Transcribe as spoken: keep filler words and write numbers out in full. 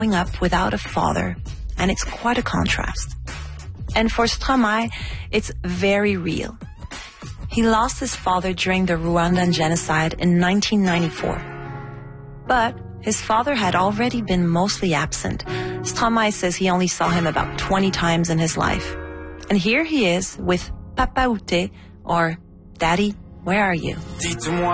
growing up without a father, and it's quite a contrast. And for Stromae, it's very real. He lost his father during the Rwandan genocide in nineteen ninety-four. But his father had already been mostly absent. Stromae says he only saw him about twenty times in his life. And here he is with Papa Outé, or Daddy, where are you?